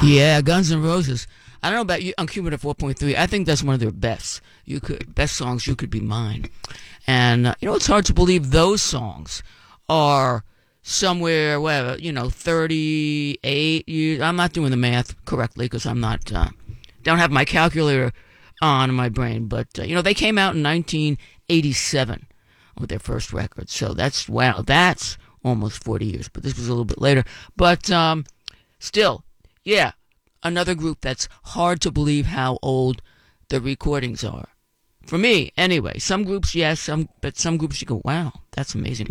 Yeah, Guns N' Roses. I don't know about you. On Cumulative 4.3, I think that's one of their best. Best songs. You Could Be Mine. And it's hard to believe those songs are somewhere, whatever, 38 years. I'm not doing the math correctly because I'm not, don't have my calculator on in my brain. But, they came out in 1987 with their first record. So that's almost 40 years. But this was a little bit later. But still, yeah, another group that's hard to believe how old the recordings are. For me, anyway. Some groups, yes, but some groups you go, wow, that's amazing.